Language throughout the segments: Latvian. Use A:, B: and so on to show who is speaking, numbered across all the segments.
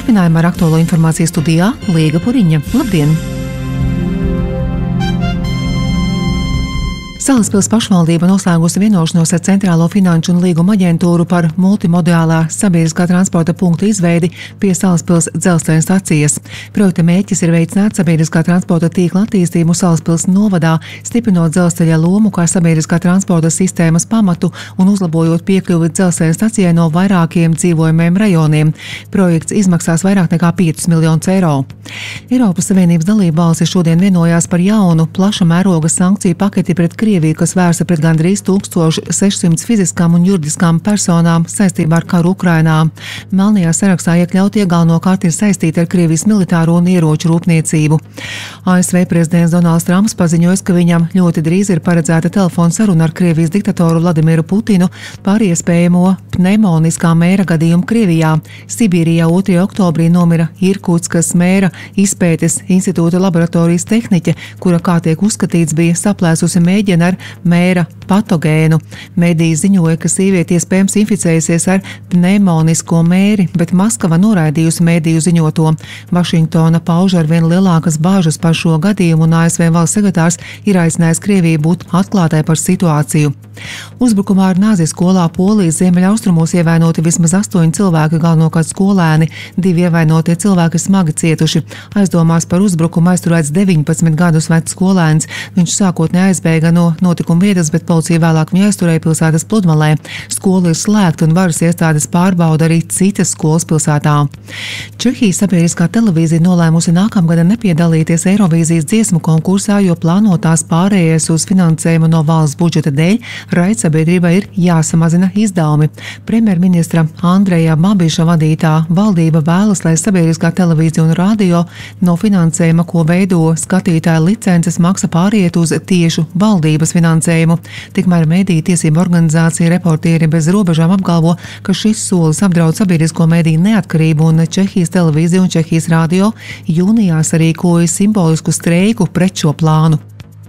A: turpinājumā ar aktuālo informāciju studijā Līga Puriņa. Labdien! Salaspils pašvaldība noslēgusi vienošanos ar Centrālo finanšu un līguma aģentūru par multimodālā sabiedriskā transporta punktu izveidi pie Salaspils dzelzceļa stacijas. Projekta mērķis ir veicināt sabiedriskā transporta tīkla attīstību Salaspils novadā, stiprinot dzelzceļa lomu kā sabiedriskā transporta sistēmas pamatu un uzlabojot piekļuvi dzelzceļa stacijai no vairākiem dzīvojamiem rajoniem. Projekts izmaksās vairāk nekā 5 miljonus eiro. Eiropas Savienības dalībvalstis šodien vienojās par jaunu, plaša mēroga sankciju paketi pret Krieviju, kas vērsta pret gandrīz 1600 fiziskām un juridiskām personām saistībā ar karu Ukrainā. Melnajā sarakstā iekļautie galvenokārt ir saistīti ar Krievijas militāro un ieroču rūpniecību. ASV prezidents Donalds Trumps paziņoja, ka viņam ļoti drīz ir paredzēta telefona saruna ar Krievijas diktatoru Vladimiru Putinu par iespējamo pneumoniskā mēra gadījumu Krievijā. Sibīrijā 2. oktobrī nomira Irkutskas mēra izpētes institūta laboratorijas tehniķe, kura, kā tiek uzskatīts, bija saplēsusi mēģina ar mēra patogēnu. Mediji ziņoja, ka sieviete iespējams inficējusies ar pneumonisko mēri, bet Maskava noraidījusi mediju ziņoto. Vašingtona pauž ar vien lielākas bāžas par šo gadījumu, un ASV valsts sekretārs ir aicinājis Krieviju būt atklātai par situāciju. Uzbrukumā ar nāzi skolā Polijas ziemeļaustrumos ievainoti vismaz 8 cilvēki, galvenokārt skolēni. 2 ievainotie cilvēki smagi cietuši. Aizdomās par uzbrukumu aizturēts 19 gadus vecs skolēns. Viņš sākotnēji aizbēga no notikuma vietas, bet policija vēlāk viņu aizturēja pilsētas pludmalē. Skola ir slēgta un varas iestādes pārbauda arī citas skolas pilsētā. Čehijas sabiedriskā televīzija nolēmusi nākamgad nepiedalīties Eirovīzijas dziesmu konkursā, jo plānotās pārējas uz finansējumu no valsts budžeta dēļ raidsabiedrībai ir jāsamazina izdevumi. Premjerministra Andreja Babiša vadītā valdība vēlas, lai sabiedriskā televīzija un radio no finansējuma, ko veido skatītāja licences, maksa pāriet uz tiešu valdības finansējumu. Tikmēr mediju tiesību organizācija Reportieri bez robežām apgalvo, ka šis solis apdraud sabiedrisko mediju neatkarību, un Čehijas televīzija un Čehijas radio jūnijā sarīkoja simbolisku streiku pret šo plānu.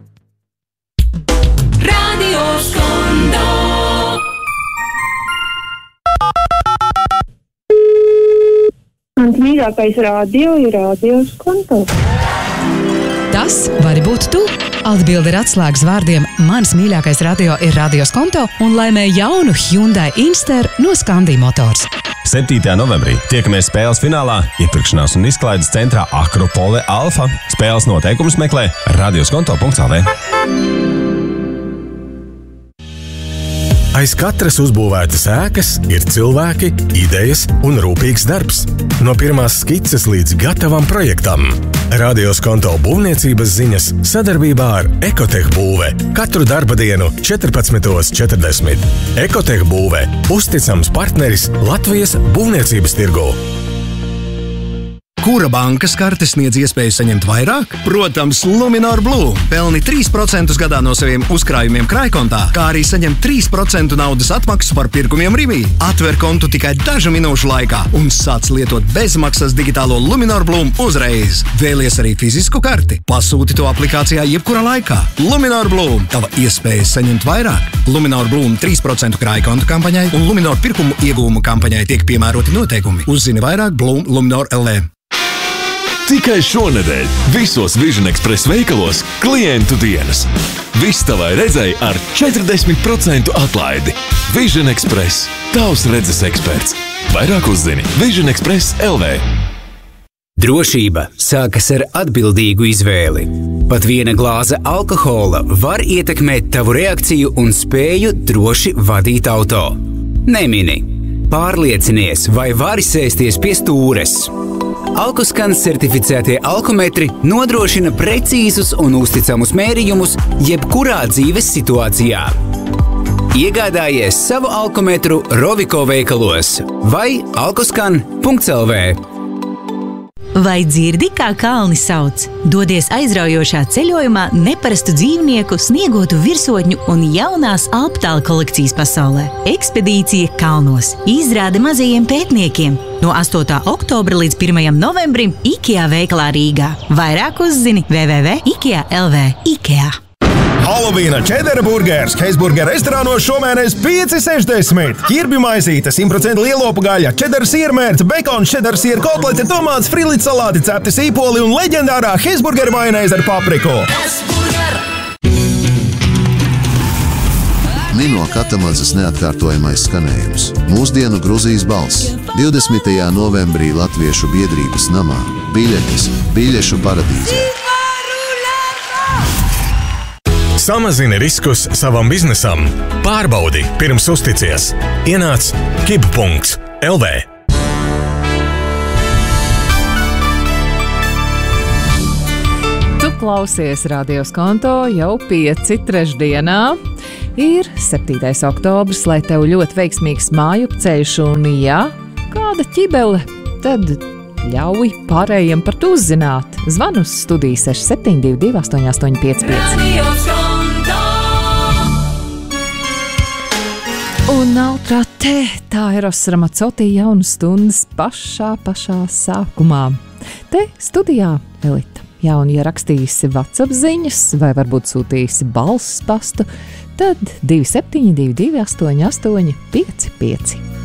B: Mans mīļākais radio ir Radio Skonto.
C: Tas vari būt tu. Atbilde ir atslēgas vārdiem Mans mīļākais radio ir Radio Skonto un laimē jaunu Hyundai Inster no Scandi Motors.
D: 7. novembrī tiekamies spēles finālā iepirkšanās un izklaides centrā Akropole Alfa. Spēles noteikumus meklē radioskonto.lv.
E: Aiz katras uzbūvētas ēkas ir cilvēki, idejas un rūpīgs darbs. No pirmās skices līdz gatavam projektam. Radio Skonto būvniecības ziņas sadarbībā ar Ekotech būve. Katru darba dienu 14:40. Ekotech būve – uzticams partneris Latvijas būvniecības tirgū.
F: Kura bankas karte sniedz iespēju saņemt vairāk? Protams, Luminor Blue. Pelni 3% gadā no saviem uzkrājumiem krājkontā, kā arī saņem 3% naudas atmaksu par pirkumiem Rivī. Atver kontu tikai dažu minūšu laikā un sāc lietot bezmaksas digitālo Luminor Blue uzreiz. Vēlies arī fizisku karti? Pasūti to aplikācijā jebkurā laikā. Luminor Blue. Tava iespēja saņemt vairāk. Luminor Blue 3% krājkontu kampaņai un Luminor pirkumu iegūmu kampaņai tiek piemēroti noteikumi. Uzzini vairāk Blue Luminor LV.
G: Tikai šonedēļ visos Vision Express veikalos klientu dienas. Viss tavai redzei ar 40% atlaidi. Vision Express. Tavs redzes eksperts. Vairāk uzzini Vision Express LV.
H: Drošība sākas ar atbildīgu izvēli. Pat viena glāze alkohola var ietekmēt tavu reakciju un spēju droši vadīt auto. Nemini. Pārliecinies, vai vari sēsties pie stūres. Alkoskan certificētie alkometri nodrošina precīzus un uzticamus mērījumus jebkurā dzīves situācijā. Iegādājies savu alkometru Roviko veikalos vai alkoskan.lv.
I: Vai dzirdi, kā kalni sauc? Dodies aizraujošā ceļojumā neparastu dzīvnieku, sniegotu virsotņu un jaunās Alptāla kolekcijas pasaulē. Ekspedīcija kalnos. Izrāde mazajiem pētniekiem. No 8. oktobra līdz 1. novembrim IKEA veikalā Rīgā. Vairāk uzzini www.ikea.lv. IKEA.
J: Halovīna čedara burgers Heisburger restorānos šomēnes 5,60. Ķirbju maizīte, 100% lielopu gaļa, čedara siermērce, bekons, čedara siera kotlete, tomāts, frīlīts salāti, cepti sīpoli un leģendārā Heisburger majonēze ar papriku.
K: Nino Katamadzes neatkārtojamais skanējums. Mūsdienu Gruzijas balss. 20. novembrī Latviešu biedrības namā. Biļetes Biļešu paradīzē.
E: Samazini riskus savam biznesam. Pārbaudi pirms uzticies. Ienāc kib.lv.
L: Tu klausies Radio Skonto jau 5 trešdienā. Ir 7. oktobris, lai tev ļoti veiksmīgs mājupceļš un, ja kāda ķibele, tad ļauj pārējiem par to uzzināt. Zvanu uz studiju 6722 8855. Un Altrā te, tā Eros Ramacoti jaunas stundas pašā sākumā. Te studijā Elita. Jā, un ja rakstīsi WhatsApp ziņas vai varbūt sūtīsi balss pastu, tad 2722 8855.